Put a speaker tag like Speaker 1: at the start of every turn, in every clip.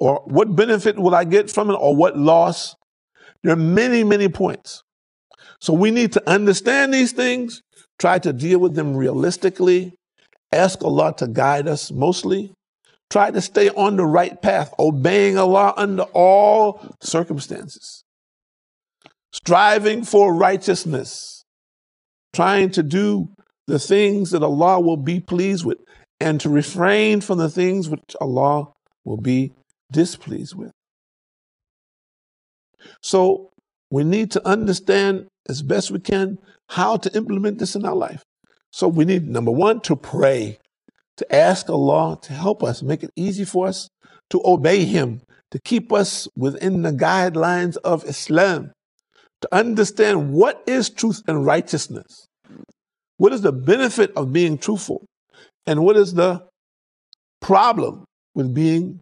Speaker 1: or what benefit will I get from it, or what loss? There are many, many points. So we need to understand these things, try to deal with them realistically, ask Allah to guide us mostly, try to stay on the right path, obeying Allah under all circumstances, striving for righteousness, trying to do the things that Allah will be pleased with, and to refrain from the things which Allah will be displeased with. So we need to understand as best we can how to implement this in our life. So we need, number one, to pray, to ask Allah to help us, make it easy for us to obey Him, to keep us within the guidelines of Islam, to understand what is truth and righteousness, what is the benefit of being truthful, and what is the problem with being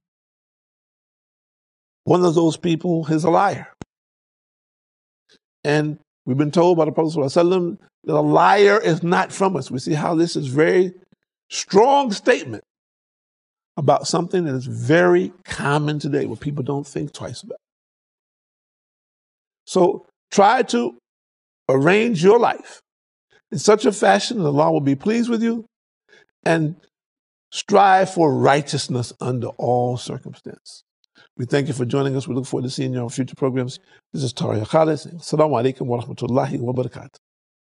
Speaker 1: one of those people who's a liar. And we've been told by the Prophet ﷺ that a liar is not from us. We see how this is a very strong statement about something that is very common today, what people don't think twice about. So try to arrange your life in such a fashion that Allah will be pleased with you, and strive for righteousness under all circumstances. We thank you for joining us. We look forward to seeing you on future programs. This is Tariq Khalid. Assalamu alaikum wa rahmatullahi wa barakatuh.